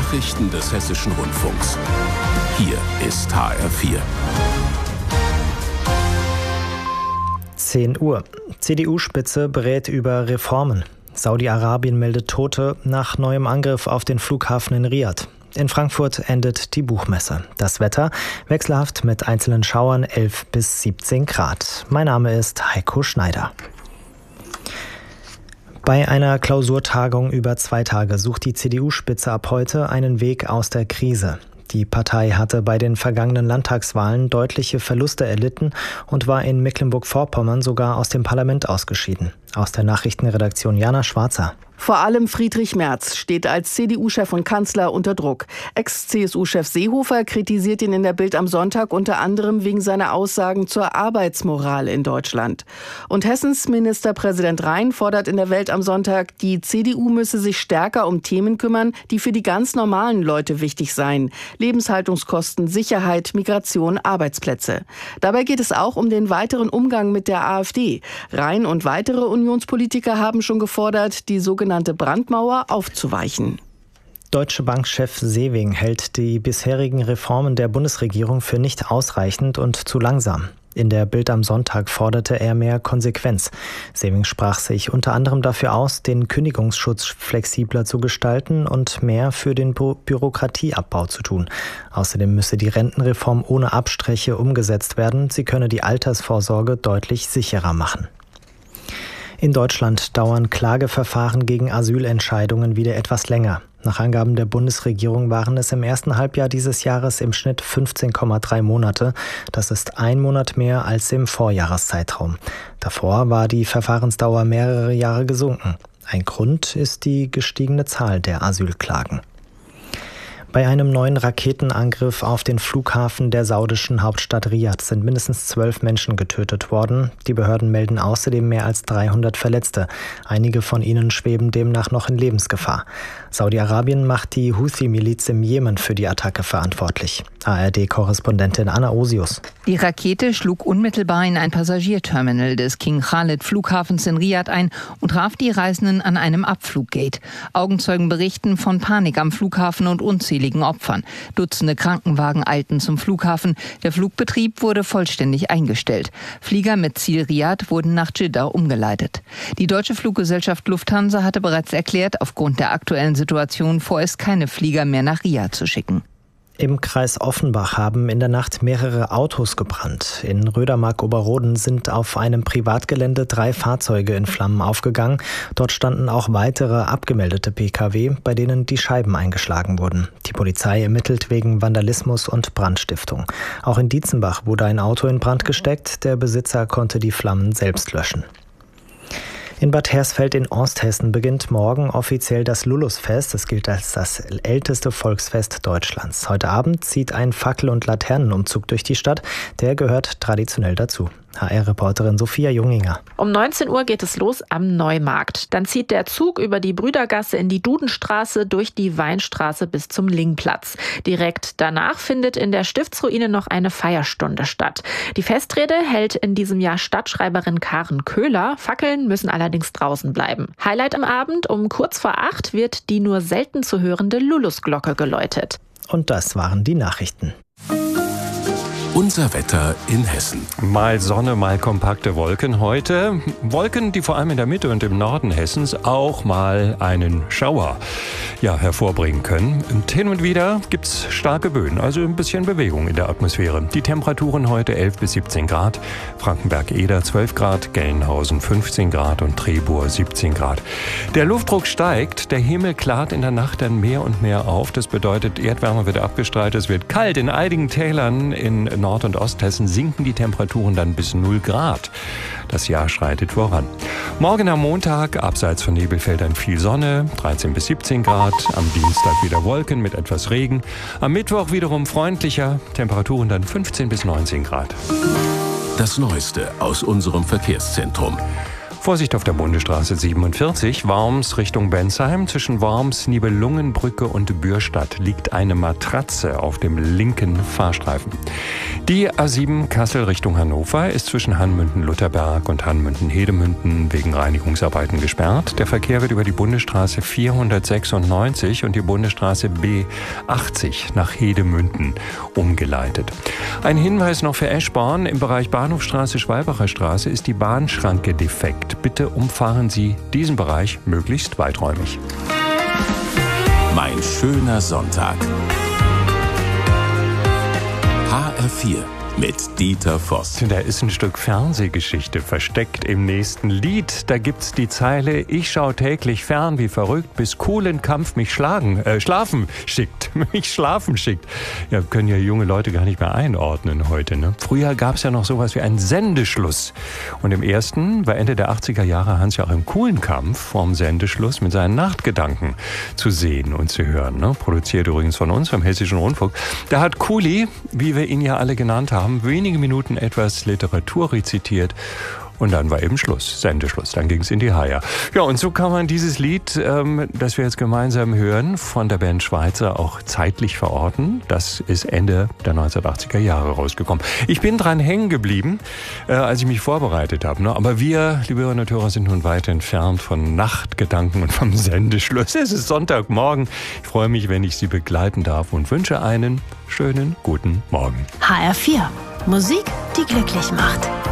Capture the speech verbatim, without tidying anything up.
Nachrichten des Hessischen Rundfunks. Hier ist H R vier. zehn Uhr. C D U-Spitze berät über Reformen. Saudi-Arabien meldet Tote nach neuem Angriff auf den Flughafen in Riad. In Frankfurt endet die Buchmesse. Das Wetter wechselhaft mit einzelnen Schauern elf bis siebzehn Grad. Mein Name ist Heiko Schneider. Bei einer Klausurtagung über zwei Tage sucht die C D U-Spitze ab heute einen Weg aus der Krise. Die Partei hatte bei den vergangenen Landtagswahlen deutliche Verluste erlitten und war in Mecklenburg-Vorpommern sogar aus dem Parlament ausgeschieden. Aus der Nachrichtenredaktion Jana Schwarzer. Vor allem Friedrich Merz steht als C D U-Chef und Kanzler unter Druck. Ex-C S U-Chef Seehofer kritisiert ihn in der Bild am Sonntag unter anderem wegen seiner Aussagen zur Arbeitsmoral in Deutschland. Und Hessens Ministerpräsident Rhein fordert in der Welt am Sonntag, die C D U müsse sich stärker um Themen kümmern, die für die ganz normalen Leute wichtig seien. Lebenshaltungskosten, Sicherheit, Migration, Arbeitsplätze. Dabei geht es auch um den weiteren Umgang mit der AfD. Rhein und weitere Unionspolitiker haben schon gefordert, die sogenannte Brandmauer aufzuweichen. Deutsche Bank-Chef Sewing hält die bisherigen Reformen der Bundesregierung für nicht ausreichend und zu langsam. In der Bild am Sonntag forderte er mehr Konsequenz. Sewing sprach sich unter anderem dafür aus, den Kündigungsschutz flexibler zu gestalten und mehr für den Bü- Bürokratieabbau zu tun. Außerdem müsse die Rentenreform ohne Abstriche umgesetzt werden. Sie könne die Altersvorsorge deutlich sicherer machen. In Deutschland dauern Klageverfahren gegen Asylentscheidungen wieder etwas länger. Nach Angaben der Bundesregierung waren es im ersten Halbjahr dieses Jahres im Schnitt fünfzehn Komma drei Monate. Das ist ein Monat mehr als im Vorjahreszeitraum. Davor war die Verfahrensdauer mehrere Jahre gesunken. Ein Grund ist die gestiegene Zahl der Asylklagen. Bei einem neuen Raketenangriff auf den Flughafen der saudischen Hauptstadt Riad sind mindestens zwölf Menschen getötet worden. Die Behörden melden außerdem mehr als dreihundert Verletzte. Einige von ihnen schweben demnach noch in Lebensgefahr. Saudi-Arabien macht die Houthi-Miliz im Jemen für die Attacke verantwortlich. A R D-Korrespondentin Anna Osius. Die Rakete schlug unmittelbar in ein Passagierterminal des King Khalid Flughafens in Riad ein und traf die Reisenden an einem Abfluggate. Augenzeugen berichten von Panik am Flughafen und unzähligen Opfern. Dutzende Krankenwagen eilten zum Flughafen. Der Flugbetrieb wurde vollständig eingestellt. Flieger mit Ziel Riad wurden nach Dschidda umgeleitet. Die deutsche Fluggesellschaft Lufthansa hatte bereits erklärt, aufgrund der aktuellen Situation vorerst keine Flieger mehr nach Riad zu schicken. Im Kreis Offenbach haben in der Nacht mehrere Autos gebrannt. In Rödermark-Oberroden sind auf einem Privatgelände drei Fahrzeuge in Flammen aufgegangen. Dort standen auch weitere abgemeldete P K W, bei denen die Scheiben eingeschlagen wurden. Die Polizei ermittelt wegen Vandalismus und Brandstiftung. Auch in Dietzenbach wurde ein Auto in Brand gesteckt. Der Besitzer konnte die Flammen selbst löschen. In Bad Hersfeld in Osthessen beginnt morgen offiziell das Lulusfest. Es gilt als das älteste Volksfest Deutschlands. Heute Abend zieht ein Fackel- und Laternenumzug durch die Stadt. Der gehört traditionell dazu. H R-Reporterin Sophia Junginger. Um neunzehn Uhr geht es los am Neumarkt. Dann zieht der Zug über die Brüdergasse in die Dudenstraße, durch die Weinstraße bis zum Lingplatz. Direkt danach findet in der Stiftsruine noch eine Feierstunde statt. Die Festrede hält in diesem Jahr Stadtschreiberin Karen Köhler. Fackeln müssen allerdings draußen bleiben. Highlight am Abend: um kurz vor acht wird die nur selten zu hörende Lulusglocke geläutet. Und das waren die Nachrichten. Unser Wetter in Hessen. Mal Sonne, mal kompakte Wolken heute. Wolken, die vor allem in der Mitte und im Norden Hessens auch mal einen Schauer ja, hervorbringen können. Und hin und wieder gibt's starke Böen, also ein bisschen Bewegung in der Atmosphäre. Die Temperaturen heute elf bis siebzehn Grad, Frankenberg-Eder zwölf Grad, Gelnhausen fünfzehn Grad und Trebur siebzehn Grad. Der Luftdruck steigt, der Himmel klart in der Nacht dann mehr und mehr auf. Das bedeutet, Erdwärme wird abgestrahlt, es wird kalt. In einigen Tälern in Nord- und Osthessen sinken die Temperaturen dann bis null Grad. Das Jahr schreitet voran. Morgen am Montag, abseits von Nebelfeldern viel Sonne, dreizehn bis siebzehn Grad. Am Dienstag wieder Wolken mit etwas Regen. Am Mittwoch wiederum freundlicher, Temperaturen dann fünfzehn bis neunzehn Grad. Das Neueste aus unserem Verkehrszentrum. Vorsicht auf der Bundesstraße siebenundvierzig, Worms Richtung Bensheim. Zwischen Worms, Nibelungenbrücke und Bürstadt liegt eine Matratze auf dem linken Fahrstreifen. Die A sieben Kassel Richtung Hannover ist zwischen Hanmünden-Lutherberg und Hanmünden-Hedemünden wegen Reinigungsarbeiten gesperrt. Der Verkehr wird über die Bundesstraße vierhundertsechsundneunzig und die Bundesstraße B achtzig nach Hedemünden umgeleitet. Ein Hinweis noch für Eschborn. Im Bereich Bahnhofstraße, Schwalbacher Straße ist die Bahnschranke defekt. Bitte umfahren Sie diesen Bereich möglichst weiträumig. Mein schöner Sonntag. H R vier mit Dieter Voss. Da ist ein Stück Fernsehgeschichte versteckt im nächsten Lied. Da gibt's die Zeile: Ich schau täglich fern wie verrückt, bis coolen Kampf mich schlagen, äh, schlafen schickt. mich schlafen schickt. Ja, können ja junge Leute gar nicht mehr einordnen heute, ne? Früher gab's ja noch sowas wie einen Sendeschluss. Und im ersten war Ende der achtziger Jahre Hans-Joachim Kulenkampf vorm Sendeschluss mit seinen Nachtgedanken zu sehen und zu hören, ne? Produziert übrigens von uns, vom Hessischen Rundfunk. Da hat Kuli, wie wir ihn ja alle genannt haben, wenige Minuten etwas Literatur rezitiert und dann war eben Schluss, Sendeschluss, dann ging es in die Haia. Ja, und so kann man dieses Lied, ähm, das wir jetzt gemeinsam hören, von der Band Schweizer auch zeitlich verorten. Das ist Ende der neunzehnhundertachtziger Jahre rausgekommen. Ich bin dran hängen geblieben, äh, als ich mich vorbereitet habe. Ne? Aber wir, liebe Hörerinnen und Hörer, sind nun weit entfernt von Nachtgedanken und vom Sendeschluss. Es ist Sonntagmorgen. Ich freue mich, wenn ich Sie begleiten darf und wünsche einen schönen guten Morgen. H R vier. Musik, die glücklich macht.